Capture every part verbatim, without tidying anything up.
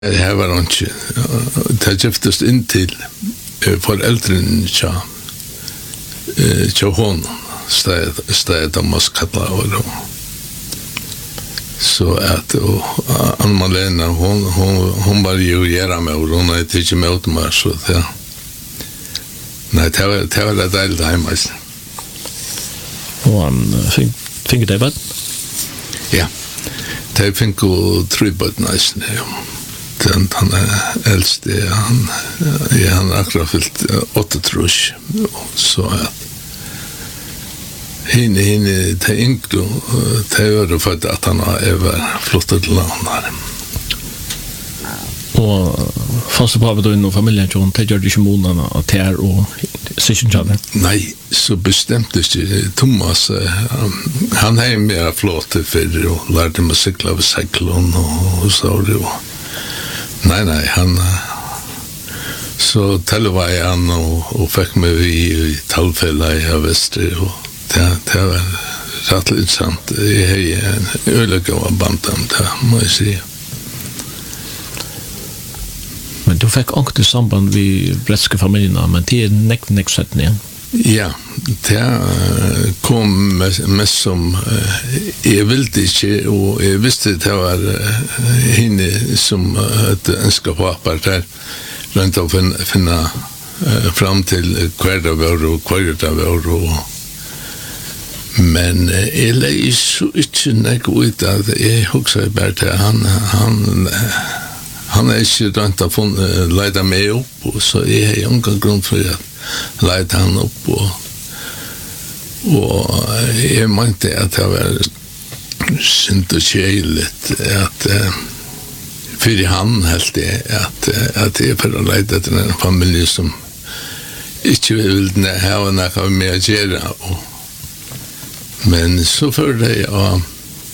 Her var han ikke. Det giftes inn til foreldrene tja, tja hon, stedet av Moskalla og så at Anna-Malena, hon, hon, hon var jo gjøre med, og hun er ikke med meg, så det, nei, det var det var det deilig hjemme. Og han fikk det bad? Ja, det fikk jo tre bad nesten, ja. Den han er eldste, han, ja, han er akkurat fylt åtte trus, så at henne, henne, det er yngre, det er jo for at han er flottet til landet her. Og fast på av og familien, John, det gjør det ikke månedene av tær og syskjentjane? Nei, så bestemte ikke Thomas, han er mer flottet for og lærte meg sykle av seiklån og så det jo. Nei, nei, han så televei han og, og fikk meg i, i talfellet i Vestre og det, det var rett litt sant. Jeg har en øyelig av bandet, det må jeg si. Men du fikk også samband med bretske familiene, men det er nekk, nekk setten igjen? Ja, det kom mest, mest som jeg ville ikke, og jeg visste det var henne som hadde ønsket på appart der, rundt å finne, finne fram til hver det var og hver det var. Og, men jeg leier så ikke nekk ut at jeg husker bare til han, han, han er ikke rundt å leide meg opp, og så jeg har ingen grunn for at leide han opp og, og jeg mente at det var synd og kjeiligt at uh, for han helt det at, at jeg for å leide til en familie som ikke ville ha noe med å gjøre og, men så for det og,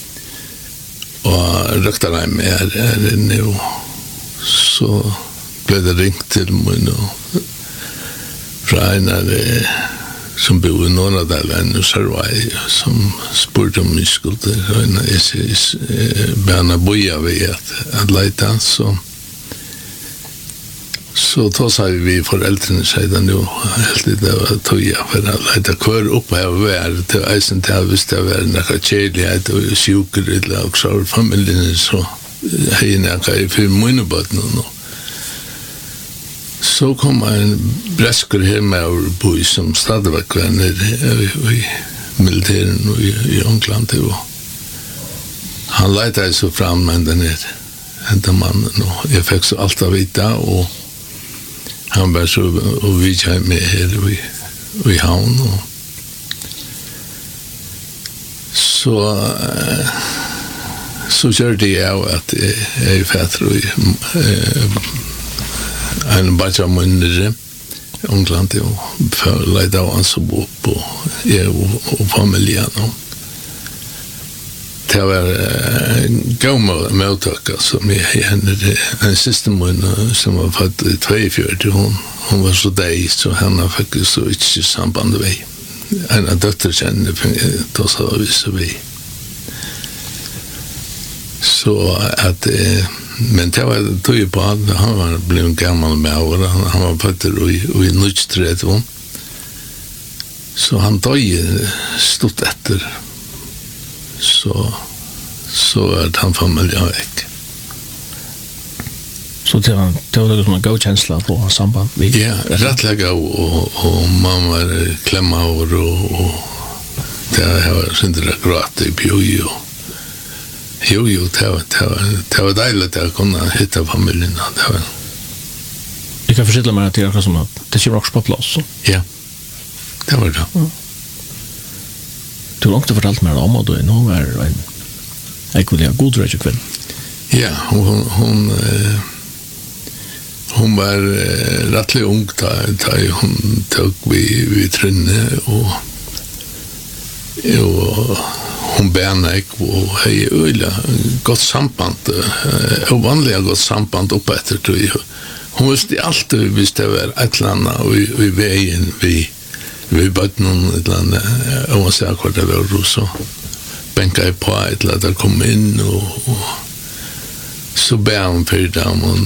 og røkte jeg med her inne og så ble det ringt til meg og fra en av det som bor i Norradalen og Sarvai som spurte om jeg skulle bæna boja ved at, at leite så så da sa vi foreldrene siden jo helt det var tøya for å leite hver oppe her og være til eisen til hvis det var noe kjelighet og sjuker eller også av familien så hei noe i fire måneder nå. Så kom en bresker her med å bo som stadigvæk var nede i, i militären og i, i England og han leite så fram med den her den mannen og jeg fikk så alt av vita og han var så og vi kjøy med her i, i havn og så så kjørte jeg av at jeg, jeg er fatter og eh, en bare munnere i England og leide av han som bor på jeg og, og familien og det var en gav møttøkker som jeg henne en siste munn som var født i tjuefjørte hun, hun var så deg så henne fikk så ikke samband vei en av døtter kjenner da så vi så vei så at men det var tog på at han var blevet gammal med år han, han var født i, i nødstret så han døg stått etter så så at han familien vekk så det var det var som en god kjensla på samband vi ja, rettelig gav og, og man var klemma over og, og det var sindre grat i bjøy og Jo, jo, det var, det var, det var deilig at kunne hitta familien. Det var. Jeg kan fortelle meg at det er akkurat som at det kommer også på plass. Så. Ja, det var det. Ja. Du har langt fortalt meg om at du nå er en ekkelig god røyke kveld. Ja, hun, hun, hun var rettelig ung da, da hun tok vi, vi trinne og, og hon bärna ek och hej öliga gott samband och vanliga gott samband upp efter tror hon visste alltid visste det var ett landa och vi vägen vi vi bad någon ett landa och man sa att det var så bänka på ett landa kom in och, och så ber han för dem